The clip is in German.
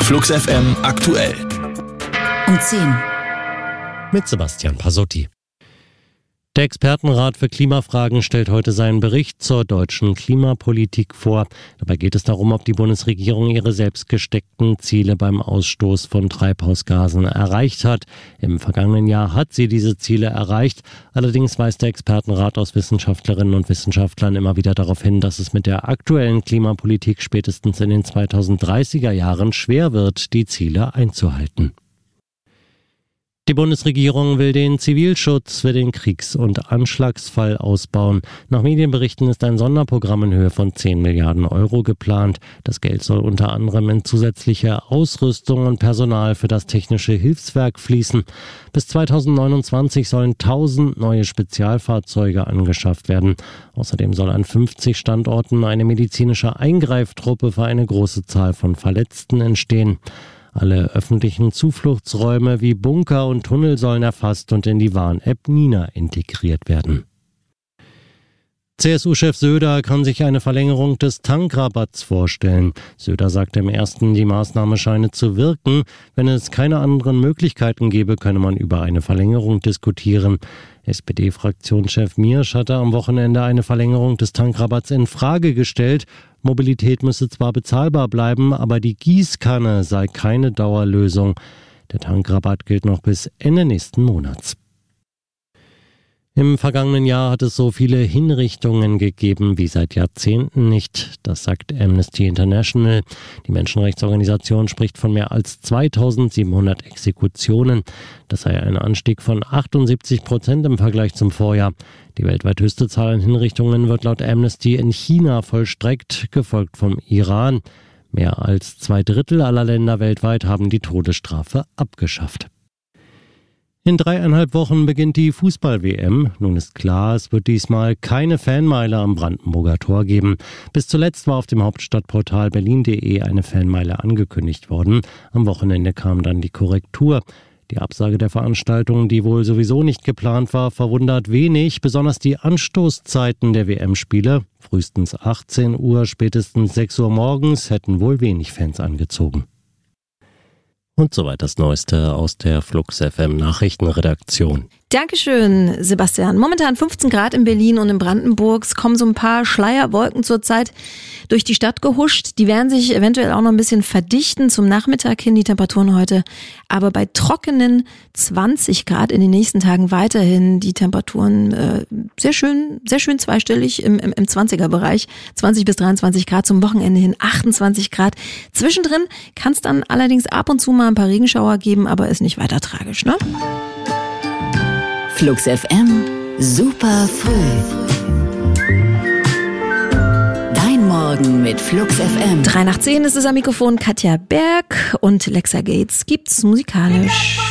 Flux FM aktuell. Um 10. Mit Sebastian Pasotti. Der Expertenrat für Klimafragen stellt heute seinen Bericht zur deutschen Klimapolitik vor. Dabei geht es darum, ob die Bundesregierung ihre selbst gesteckten Ziele beim Ausstoß von Treibhausgasen erreicht hat. Im vergangenen Jahr hat sie diese Ziele erreicht. Allerdings weist der Expertenrat aus Wissenschaftlerinnen und Wissenschaftlern immer wieder darauf hin, dass es mit der aktuellen Klimapolitik spätestens in den 2030er Jahren schwer wird, die Ziele einzuhalten. Die Bundesregierung will den Zivilschutz für den Kriegs- und Anschlagsfall ausbauen. Nach Medienberichten ist ein Sonderprogramm in Höhe von 10 Milliarden Euro geplant. Das Geld soll unter anderem in zusätzliche Ausrüstung und Personal für das technische Hilfswerk fließen. Bis 2029 sollen 1000 neue Spezialfahrzeuge angeschafft werden. Außerdem soll an 50 Standorten eine medizinische Eingreiftruppe für eine große Zahl von Verletzten entstehen. Alle öffentlichen Zufluchtsräume wie Bunker und Tunnel sollen erfasst und in die Warn-App Nina integriert werden. CSU-Chef Söder kann sich eine Verlängerung des Tankrabatts vorstellen. Söder sagte im ersten, die Maßnahme scheine zu wirken. Wenn es keine anderen Möglichkeiten gäbe, könne man über eine Verlängerung diskutieren. SPD-Fraktionschef Miersch hatte am Wochenende eine Verlängerung des Tankrabatts in Frage gestellt. Mobilität müsse zwar bezahlbar bleiben, aber die Gießkanne sei keine Dauerlösung. Der Tankrabatt gilt noch bis Ende nächsten Monats. Im vergangenen Jahr hat es so viele Hinrichtungen gegeben wie seit Jahrzehnten nicht. Das sagt Amnesty International. Die Menschenrechtsorganisation spricht von mehr als 2700 Exekutionen. Das sei ein Anstieg von 78% im Vergleich zum Vorjahr. Die weltweit höchste Zahl an Hinrichtungen wird laut Amnesty in China vollstreckt, gefolgt vom Iran. Mehr als 2/3 aller Länder weltweit haben die Todesstrafe abgeschafft. In 3,5 Wochen beginnt die Fußball-WM. Nun ist klar, es wird diesmal keine Fanmeile am Brandenburger Tor geben. Bis zuletzt war auf dem Hauptstadtportal berlin.de eine Fanmeile angekündigt worden. Am Wochenende kam dann die Korrektur. Die Absage der Veranstaltung, die wohl sowieso nicht geplant war, verwundert wenig. Besonders die Anstoßzeiten der WM-Spiele, frühestens 18 Uhr, spätestens 6 Uhr morgens, hätten wohl wenig Fans angezogen. Und soweit das Neueste aus der Flux FM Nachrichtenredaktion. Dankeschön, Sebastian. Momentan 15 Grad in Berlin und in Brandenburg. Es kommen so ein paar Schleierwolken zurzeit durch die Stadt gehuscht. Die werden sich eventuell auch noch ein bisschen verdichten zum Nachmittag hin, die Temperaturen heute. Aber bei trockenen 20 Grad in den nächsten Tagen weiterhin die Temperaturen sehr schön zweistellig im 20er-Bereich. 20 bis 23 Grad, zum Wochenende hin 28 Grad. Zwischendrin kann es dann allerdings ab und zu mal ein paar Regenschauer geben, aber ist nicht weiter tragisch, ne? Flux FM, super früh. Dein Morgen mit Flux FM. 3 nach 10 ist es am Mikrofon Katja Berg und Lexa Gates gibt's musikalisch.